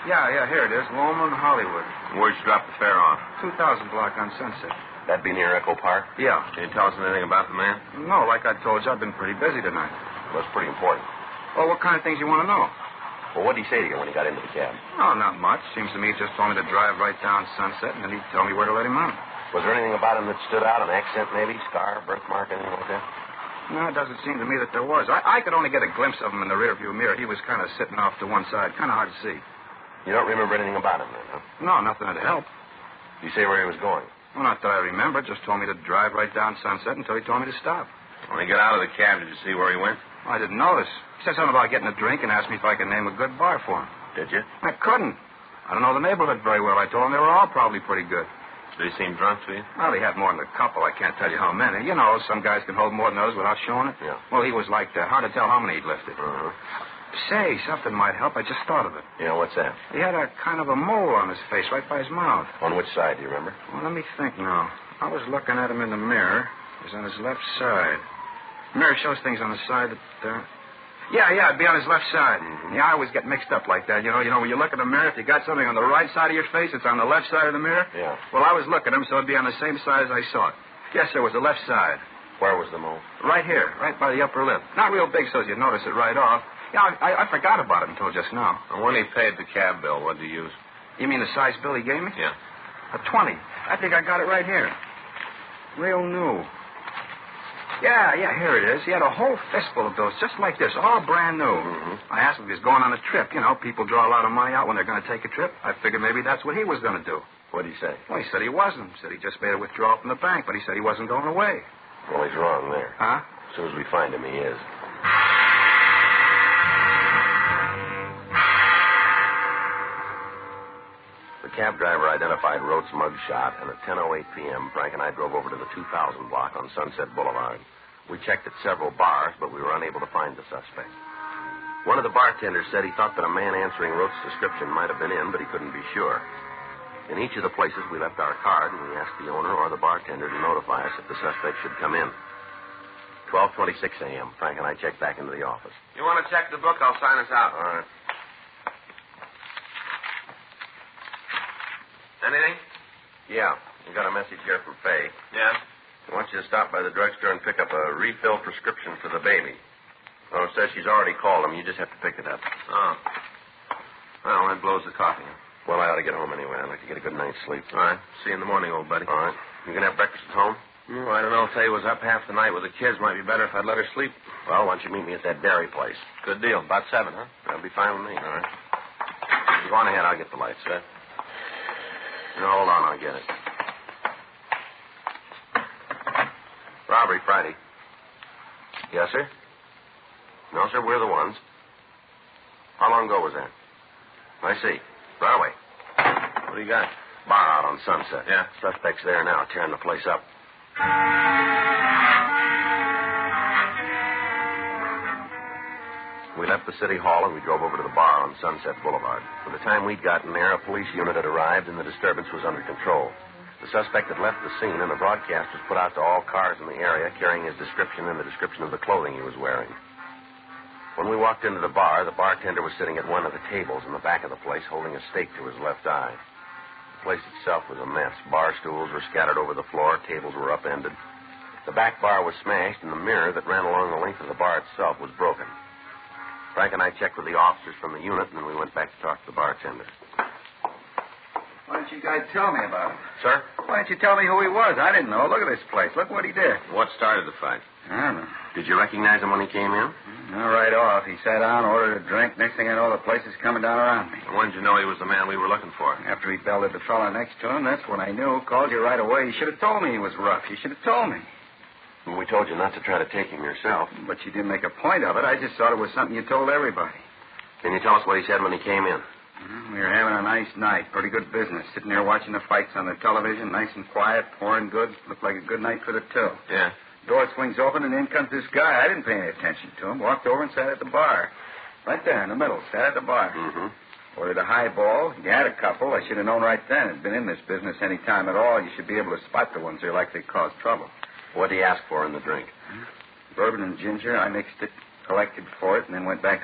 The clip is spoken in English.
Yeah, here it is. Loma and Hollywood. Where'd you drop the fare off? 2000 block on Sunset. That'd be near Echo Park? Yeah. Can you tell us anything about the man? No, like I told you, I've been pretty busy tonight. Well, that's pretty important. Well, what kind of things you want to know? Well, what did he say to you when he got into the cab? Oh, not much. Seems to me he just told me to drive right down Sunset, and then he'd tell me where to let him out. Was there anything about him that stood out? An accent, maybe? Scar, birthmark, anything like that? No, it doesn't seem to me that there was. I could only get a glimpse of him in the rearview mirror. He was kind of sitting off to one side. Kind of hard to see. You don't remember anything about him, then, huh? No, nothing that'd help. You say where he was going? Well, not that I remember. Just told me to drive right down Sunset until he told me to stop. When he got out of the cab, did you see where he went? I didn't notice. He said something about getting a drink and asked me if I could name a good bar for him. Did you? I couldn't. I don't know the neighborhood very well. I told him they were all probably pretty good. Did he seem drunk to you? Well, he had more than a couple. I can't tell you how many. You know, some guys can hold more than others without showing it. Yeah. Well, he was like that. Hard to tell how many he'd lifted. Uh-huh. Say, something might help. I just thought of it. Yeah, what's that? He had a kind of a mole on his face right by his mouth. On which side, do you remember? Well, let me think now. I was looking at him in the mirror. It was on his left side. The mirror shows things on the side that... Yeah, it'd be on his left side. Mm-hmm. Yeah, I always get mixed up like that. You know, when you look in the mirror, if you got something on the right side of your face, it's on the left side of the mirror. Yeah. Well, I was looking at him, so it'd be on the same side as I saw it. Yes, sir, it was the left side. Where was the mole? Right here, right by the upper lip. Not real big so you'd notice it right off. Yeah, I forgot about it until just now. And when he paid the cab bill, what did he use? You mean the size bill he gave me? Yeah. A 20. I think I got it right here. Real new. Yeah, here it is. He had a whole fistful of those, just like this, all brand new. Mm-hmm. I asked him if he was going on a trip. You know, people draw a lot of money out when they're going to take a trip. I figured maybe that's what he was going to do. What did he say? Well, he said he wasn't. He said he just made a withdrawal from the bank, but he said he wasn't going away. Well, he's wrong there. Huh? As soon as we find him, he is. The cab driver identified Rote's mugshot, and at 10:08 p.m., Frank and I drove over to the 2000 block on Sunset Boulevard. We checked at several bars, but we were unable to find the suspect. One of the bartenders said he thought that a man answering Rote's description might have been in, but he couldn't be sure. In each of the places, we left our card, and we asked the owner or the bartender to notify us if the suspect should come in. 12:26 a.m., Frank and I checked back into the office. You want to check the book? I'll sign us out. All right. Anything? Yeah, we got a message here from Faye. Yeah? I want you to stop by the drugstore and pick up a refill prescription for the baby. Oh, it says she's already called him. You just have to pick it up. Oh. Well, that blows the coffee. Well, I ought to get home anyway. I'd like to get a good night's sleep. All right. See you in the morning, old buddy. All right. You going to have breakfast at home? Oh, I don't know. Tell you, was up half the night with the kids. Might be better if I'd let her sleep. Well, why don't you meet me at that dairy place? Good deal. About 7, huh? That'll be fine with me. All right. You go on ahead. I'll get the lights, sir. No, hold on. I'll get it. Robbery Friday. Yes, sir? No, sir. We're the ones. How long ago was that? I see. Broadway. What do you got? Bar out on Sunset. Yeah. Suspect's there now, tearing the place up. We left the city hall and we drove over to the bar on Sunset Boulevard. By the time we'd gotten there, a police unit had arrived and the disturbance was under control. The suspect had left the scene and a broadcast was put out to all cars in the area carrying his description and the description of the clothing he was wearing. When we walked into the bar, the bartender was sitting at one of the tables in the back of the place holding a stake to his left eye. The place itself was a mess. Bar stools were scattered over the floor, tables were upended. The back bar was smashed and the mirror that ran along the length of the bar itself was broken. Frank and I checked with the officers from the unit, and then we went back to talk to the bartender. Why didn't you guys tell me about him? Sir? Why didn't you tell me who he was? I didn't know. Look at this place. Look what he did. What started the fight? I don't know. Did you recognize him when he came in? No, right off. He sat down, ordered a drink. Next thing I know, the place is coming down around me. When did you know he was the man we were looking for? After he belted the fella next to him, that's when I knew. Called you right away. You should have told me he was rough. You should have told me. Well, we told you not to try to take him yourself. But you didn't make a point of it. I just thought it was something you told everybody. Can you tell us what he said when he came in? We were having a nice night. Pretty good business. Sitting there watching the fights on the television. Nice and quiet. Pouring goods. Looked like a good night for the till. Yeah. Door swings open and in comes this guy. I didn't pay any attention to him. Walked over and sat at the bar. Right there in the middle. Sat at the bar. Mm-hmm. Ordered a highball. He had a couple. I should have known right then. I'd been in this business any time at all. You should be able to spot the ones that are likely to cause trouble. What did he ask for in the drink? Bourbon and ginger. I mixed it, collected for it, and then went back